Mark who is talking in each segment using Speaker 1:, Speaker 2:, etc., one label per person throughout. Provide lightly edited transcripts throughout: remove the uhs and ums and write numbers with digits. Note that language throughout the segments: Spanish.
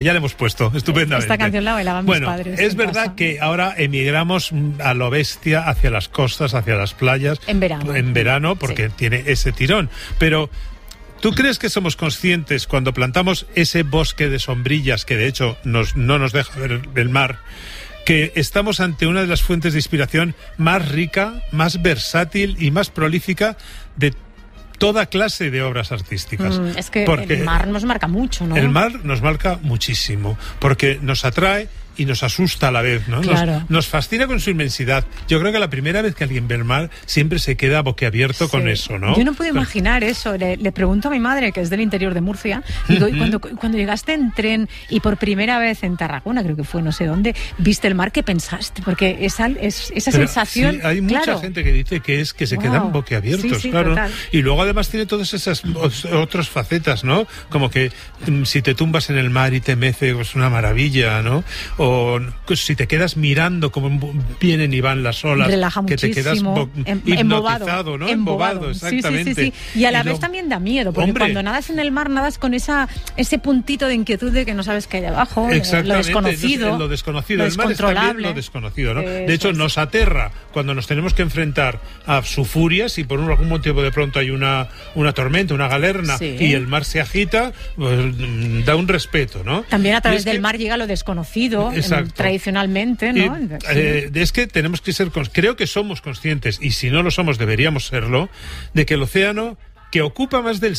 Speaker 1: ya la hemos puesto, estupendamente.
Speaker 2: Esta canción la bailaban mis padres.
Speaker 1: Es verdad que ahora emigramos a lo bestia hacia las costas, hacia las playas.
Speaker 2: En verano.
Speaker 1: Porque tiene ese tirón. Pero ¿tú crees que somos conscientes cuando plantamos ese bosque de sombrillas que de hecho no nos deja ver el mar, que estamos ante una de las fuentes de inspiración más rica, más versátil y más prolífica de toda clase de obras artísticas?
Speaker 2: Es que el mar nos marca mucho, ¿no?
Speaker 1: El mar nos marca muchísimo, porque nos atrae y nos asusta a la vez, ¿no?
Speaker 2: Claro.
Speaker 1: Nos fascina con su inmensidad. Yo creo que la primera vez que alguien ve el mar siempre se queda boquiabierto con eso, ¿no?
Speaker 2: Yo no puedo imaginar eso. Le pregunto a mi madre, que es del interior de Murcia, digo, cuando llegaste en tren y por primera vez en Tarragona, creo que fue, no sé dónde, viste el mar, ¿qué pensaste? Porque esa sensación...
Speaker 1: Sí, hay mucha gente que dice que se quedan boquiabiertos, claro.
Speaker 2: Total.
Speaker 1: Y luego además tiene todas esas otras facetas, ¿no? Como que si te tumbas en el mar y te mece, es una maravilla, ¿no? O si te quedas mirando cómo vienen y van las olas,
Speaker 2: relaja
Speaker 1: que
Speaker 2: muchísimo.
Speaker 1: te quedas hipnotizado, ¿no? Embobado, exactamente.
Speaker 2: Sí. Y a la vez también da miedo, porque cuando nadas en el mar, nadas con ese puntito de inquietud de que no sabes qué hay debajo, lo desconocido.
Speaker 1: Lo desconocido.
Speaker 2: Lo
Speaker 1: el mar es también lo desconocido, ¿no? De hecho, nos aterra cuando nos tenemos que enfrentar a su furia, si por algún motivo de pronto hay una tormenta, una galerna, y el mar se agita, pues, da un respeto, ¿no?
Speaker 2: También a través del mar llega lo desconocido, tradicionalmente, ¿no?
Speaker 1: Es que tenemos que ser, creo que somos conscientes, y si no lo somos deberíamos serlo, de que el océano, que ocupa más del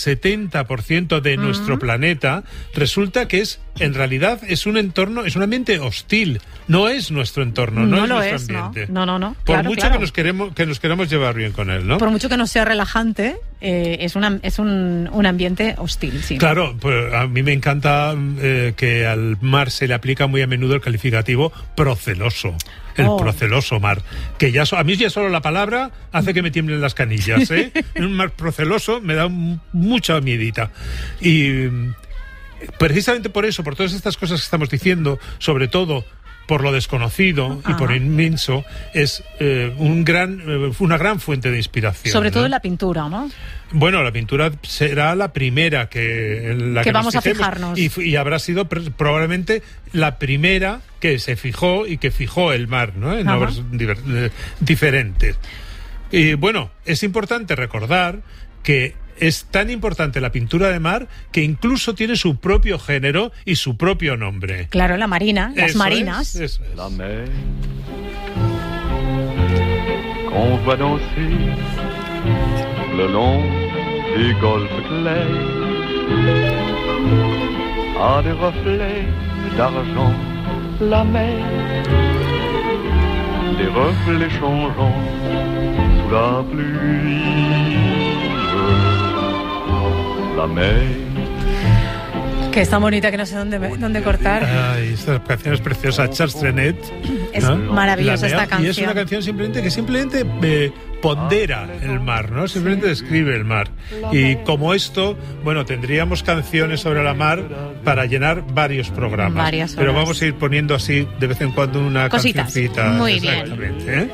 Speaker 1: 70% de nuestro planeta, resulta que en realidad es un entorno, es un ambiente hostil. No es nuestro entorno, no es nuestro ambiente.
Speaker 2: No.
Speaker 1: Por mucho que nos queramos llevar bien con él, ¿no?
Speaker 2: Por mucho que no sea relajante, es un ambiente hostil, sí.
Speaker 1: Claro, pues a mí me encanta que al mar se le aplica muy a menudo el calificativo proceloso. El proceloso mar, que a mí ya solo la palabra hace que me tiemblen las canillas, ¿eh? Un mar proceloso me da mucha miedita. Y precisamente por eso, por todas estas cosas que estamos diciendo, sobre todo por lo desconocido y por inmenso, es una gran fuente de inspiración.
Speaker 2: Sobre todo en la pintura, ¿no?
Speaker 1: Bueno, la pintura será la primera en la que
Speaker 2: vamos
Speaker 1: nos fijemos,
Speaker 2: a fijarnos.
Speaker 1: Y habrá sido probablemente la primera que se fijó y que fijó el mar, ¿no? En obras diferentes. Y bueno, es importante recordar que es tan importante la pintura de mar que incluso tiene su propio género y su propio nombre.
Speaker 2: Claro, la marina, las marinas.
Speaker 1: Eso es.
Speaker 3: La mer qu'on voit danser le long des golfes clairs a des reflets d'argent. La mer, des reflets changeants sous la pluie. La mer.
Speaker 2: Que es tan bonita que no sé dónde cortar.
Speaker 1: Ay, esta canción es preciosa. Charles Trenet.
Speaker 2: Es maravillosa esta canción.
Speaker 1: Y es una canción simplemente pondera el mar, ¿no? Simplemente describe el mar. Y como esto, bueno, tendríamos canciones sobre la mar para llenar varios programas.
Speaker 2: Varias horas.
Speaker 1: Pero vamos a ir poniendo así de vez en cuando una cancioncita.
Speaker 2: Muy bien.
Speaker 1: Exactamente,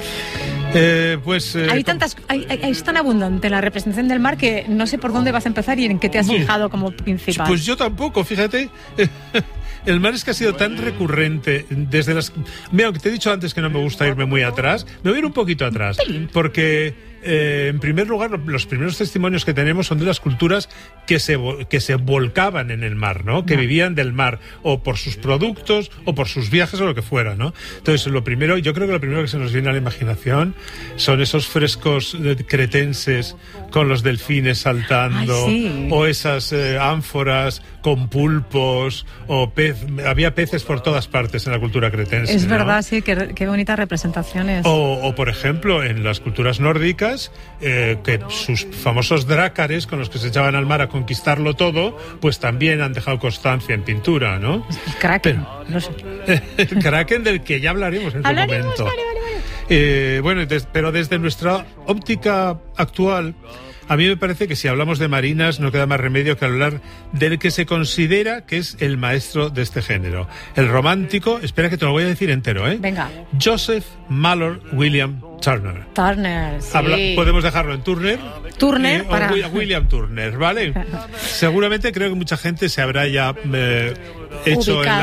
Speaker 2: es tan abundante la representación del mar que no sé por dónde vas a empezar y en qué te has fijado como principal.
Speaker 1: Pues yo tampoco, fíjate. El mar es que ha sido tan recurrente desde las... Mira, que te he dicho antes que no me gusta irme muy atrás. Me voy a ir un poquito atrás. Porque, en primer lugar, los primeros testimonios que tenemos son de las culturas que se volcaban en el mar, ¿no? Que vivían del mar, o por sus productos, o por sus viajes, o lo que fuera, ¿no? Entonces, yo creo que lo primero que se nos viene a la imaginación son esos frescos cretenses con los delfines saltando, o esas ánforas con pulpos, o había peces por todas partes en la cultura cretense.
Speaker 2: Es verdad, ¿no? Sí, qué bonitas representaciones.
Speaker 1: O, por ejemplo, en las culturas nórdicas, que sus famosos drácares con los que se echaban al mar a conquistarlo todo, pues también han dejado constancia en pintura, ¿no?
Speaker 2: El Kraken.
Speaker 1: El Kraken, del que ya hablaremos en su momento. Vale. Pero desde nuestra óptica actual, a mí me parece que si hablamos de marinas no queda más remedio que hablar del que se considera que es el maestro de este género. El romántico, espera que te lo voy a decir entero, ¿eh?
Speaker 2: Venga.
Speaker 1: Joseph Mallord William Turner.
Speaker 2: Turner, sí.
Speaker 1: Podemos dejarlo en Turner.
Speaker 2: Turner
Speaker 1: o William Turner, ¿vale? Seguramente creo que mucha gente se habrá ya hecho